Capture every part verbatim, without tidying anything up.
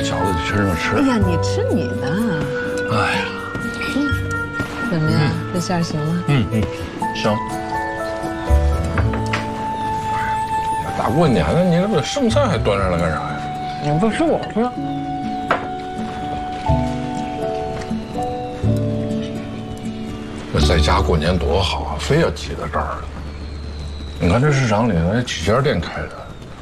饺子就吃这么吃。 哎呀，你吃你的。 哎呀， 嗯，怎么样？嗯、这馅儿行吗？ 嗯嗯，行。大过年的，你这不剩菜还端上来干啥呀？ 你不吃我吃。 这在家过年多好啊，非要挤到这儿。你看这市场里那几家店开的。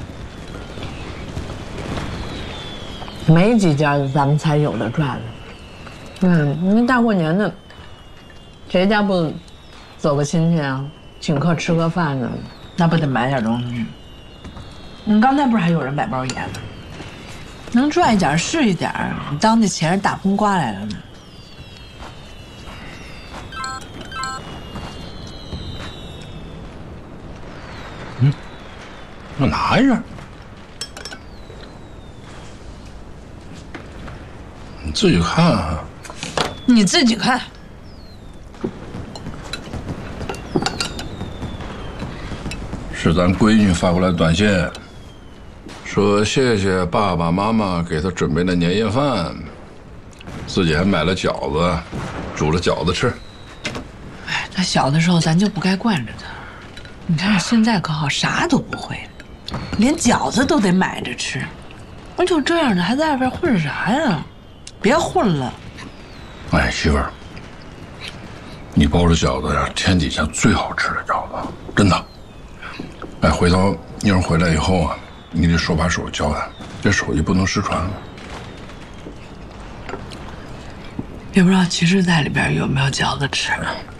没几家咱们才有的赚。嗯，你看大过年的，谁家不走个亲戚啊，请客吃个饭呢？那不得买点东西？你刚才不是还有人买包盐呢？能赚一点是一点，你当那钱是大风刮来的呢。 嗯，我拿一下。 你自己看啊！ 你自己看。 是咱闺女发过来短信，说谢谢爸爸妈妈给她准备的年夜饭，自己还买了饺子，煮了饺子吃。 哎，她小的时候咱就不该惯着她。你看现在可好，啥都不会，连饺子都得买着吃。那就这样的，还在外边混啥呀？ 别混了！ 哎，媳妇儿，你包的饺子呀，天底下最好吃的饺子，真的。哎，回头妮儿回来以后啊，你得手把手教她，这手艺不能失传了。 也不知道齐实在里边有没有饺子吃呢。